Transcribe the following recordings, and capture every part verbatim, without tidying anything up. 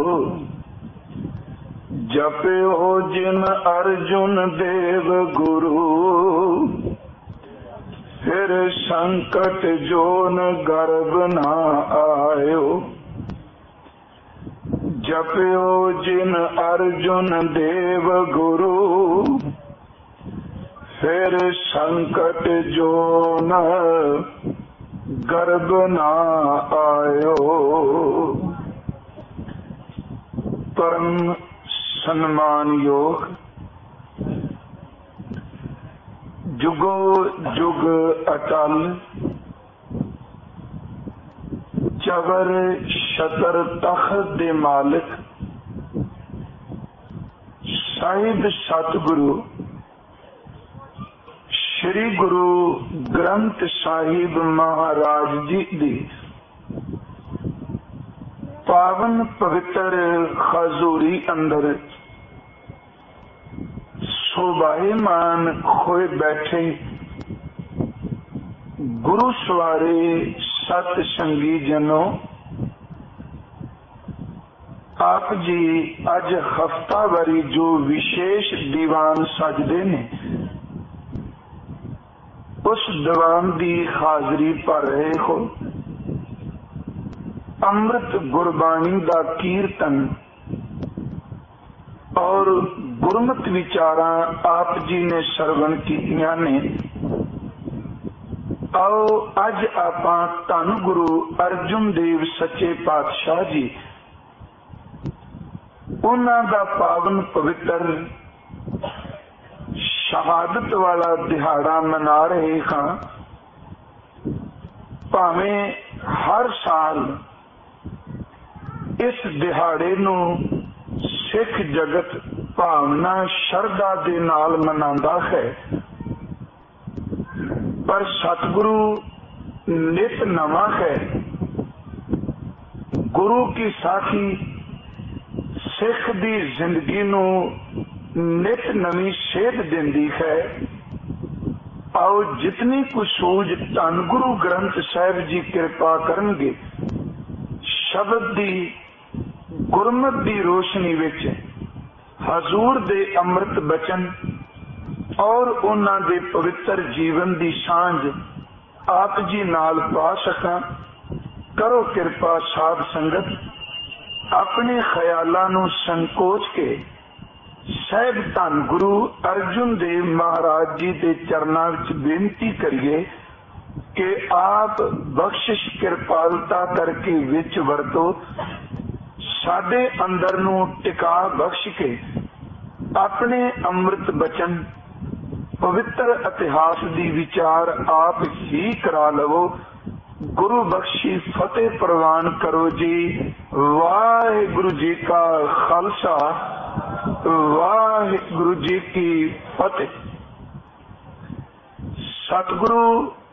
जप्यो जिन अर्जुन देव गुरु, फिर संकट जोन गर्भ ना आयो। जप्यो जिन अर्जुन देव गुरु, फिर संकट जोन गर्भ ना आयो। परम सन्मान योग जुगो जुग अटल, चवर शतर तख्त दे मालिक साहिब सतगुरु श्री गुरु ग्रंथ साहिब महाराज जी दी पावन पवित्र हजूरी अंदर शोभायमान होए बैठे गुरु सवारे सत संगी जनों, आप जी अज हफ्तावारी जो विशेष दीवान सजदे ने, उस दीवान दी हाजरी भर रहे हो। अमृत गुरबाणी दा कीर्तन और गुरमत विचारा आप जी ने सरवण कीतियां ने। आओ अज आपां धन गुरु अर्जुन देव सच्चे पातशाह जी उन्हां दा पावन पवित्र शहादत वाला दिहाड़ा मना रहे हां। भावें हर साल इस दिहाड़े नू सिख जगत भावना शरदा दे नाल मनांदा है, पर सतगुरु नित नवा है। गुरु की साखी सिख दी जिंदगी नू नित नवी सेध दिंदी है। आओ जितनी कुछ सूझ धन गुरु ग्रंथ साहिब जी कृपा करनगे, शब्द दी गुरमत दी रोशनी विच हजूर दे अमृत बचन और उन्हां दे पवित्र जीवन दी सांझ आप जी नाल पा सकां। करो कृपा साध संगत, अपने ख्यालां नूं संकोच के साहिब धन गुरु अर्जुन देव महाराज जी दे चरनां विच बेनती करिए कि आप बख्शिश कृपालता करके विच वरतो, साडे अंदर नूं टिका बख्श के अपने अमृत बचन पवित्र इतिहास दी विचार आप ही करा लवो। गुरु बख्शी फतेह प्रवान करो जी। वाहिगुरु जी का खालसा, वाहिगुरु जी की फतेह। सतगुरु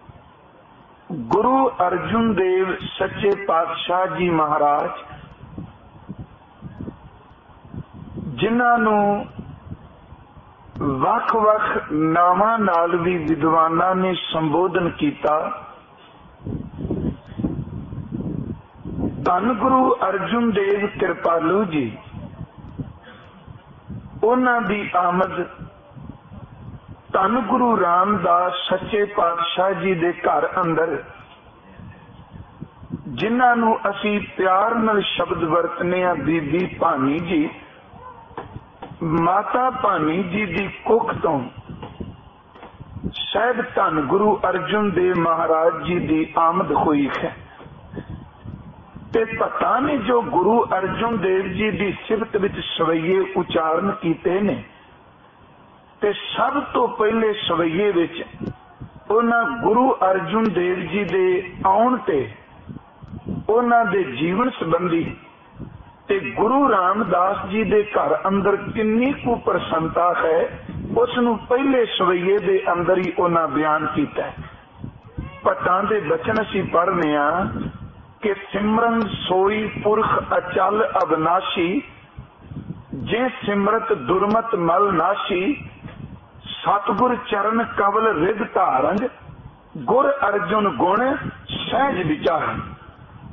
गुरु अर्जुन देव सच्चे पातशाह जी महाराज जिन्हां नूं वख वख नावां नाल भी विद्वानां ने संबोधन किया। धन गुरु अर्जुन देव कृपालू जी, उन्हां दी आमद धन गुरु रामदास सच्चे पातशाह जी दे घर अंदर, जिन्हां नूं असीं प्यार नाल शब्द वरतने आ बीबी भानी जी, माता भानी जी दी कुख तो साहिब धन गुरु अर्जुन देव महाराज जी दी आमद हुई है। ते पता ने जो गुरु अर्जुन देव जी दी सिफत विच सवैये उचारण कीते ने, ते सब तो पहले सवैये विच उन्हां गुरु अर्जुन देव जी दे आउण ते उन्हां दे जीवन संबंधी ते गुरु रामदास जी दे घर अंदर किन्नी कु प्रसन्नता है, उसनूं पहले सवैये दे अंदर ही उन्हां बयान कीता है। भट्टां दे बचन असीं पढ़ने आ कि सिमरन सोई पुरख अचल अविनाशी, जे सिमरत दुर्मत मल नाशी, सतगुर चरण कवल रिद धारंग, गुर अर्जुन गुण सहज विचार।